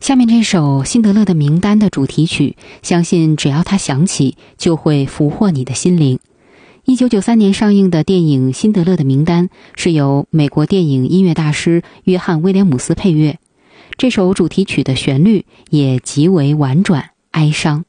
下面这首《辛德勒的名单》的主题曲，相信只要它响起，就会俘获你的心灵。1993年上映的电影《辛德勒的名单》是由美国电影音乐大师约翰·威廉姆斯配乐，这首主题曲的旋律也极为婉转哀伤。